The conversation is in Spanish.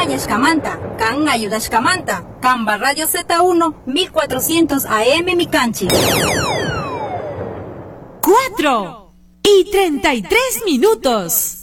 Yashkamanta, Kan Ayudashkamanta, Kamba Radio Z1, 1400 AM Micanchi. 4:33.